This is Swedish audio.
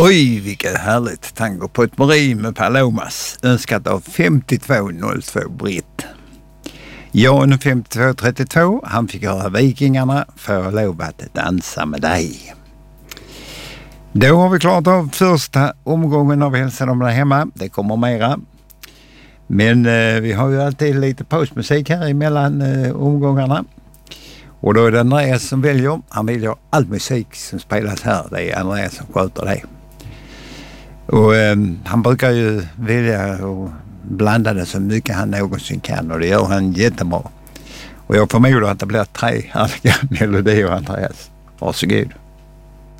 Oj, vilket härligt tango på ett Marie med Palomas, önskat av 5202 Britt. Jan 5232, han fick höra Vikingarna för lov att dansa med dig. Då har vi klarat av första omgången av Hälsan om där hemma. Det kommer mera. Men vi har ju alltid lite pausmusik här emellan omgångarna. Och då är det Andreas som väljer. Han vill ha all musik som spelas här. Det är Andreas som sköter det. Och han brukar ju vilja att blanda det så mycket han någonsin kan. Och det gör han jättebra. Och jag förmodar att det blir 3 härliga melodier, Andreas. Varsågod.